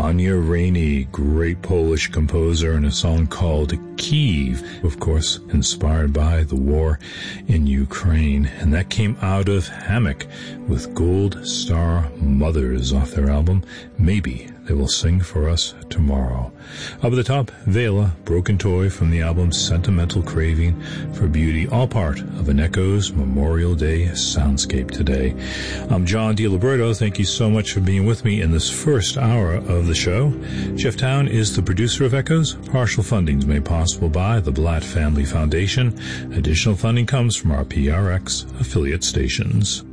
Anya Rainey, great Polish composer, and a song called Kyiv, of course, inspired by the war in Ukraine. And that came out of Hammock with Gold Star Mothers off their album, Maybe They Will Sing For Us Tomorrow. Up at the top, Vela, Broken Toy from the album Sentimental Craving for Beauty, all part of an Echoes Memorial Day soundscape today. I'm John DiLiberto. Thank you so much for being with me in this first hour of the show. Jeff Town is the producer of Echoes. Partial funding is made possible by the Blatt Family Foundation. Additional funding comes from our PRX affiliate stations.